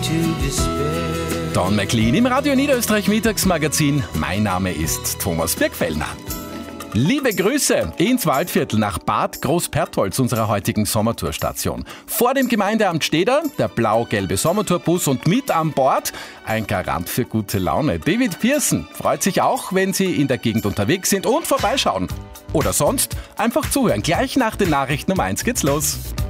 to despair. Don McLean im Radio Niederösterreich Mittagsmagazin. Mein Name ist Thomas Birkfellner. Liebe Grüße ins Waldviertel nach Bad Großpertholz, unserer heutigen Sommertourstation. Vor dem Gemeindeamt steht der blau-gelbe Sommertourbus und mit an Bord ein Garant für gute Laune. David Pearson freut sich auch, wenn Sie in der Gegend unterwegs sind und vorbeischauen. Oder sonst einfach zuhören. Gleich nach den Nachrichten um 1 geht's los.